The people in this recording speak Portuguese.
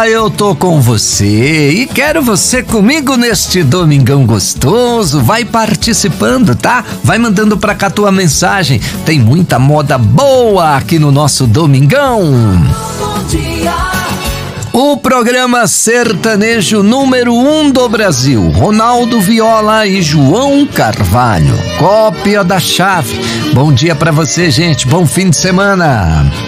eu tô com você e quero você comigo neste domingão gostoso. Vai participando, tá? Vai mandando pra cá tua mensagem. Tem muita moda boa aqui no nosso domingão. Bom dia. O programa sertanejo número 1 do Brasil, Ronaldo Viola e João Carvalho, cópia da chave. Bom dia pra você, gente, bom fim de semana.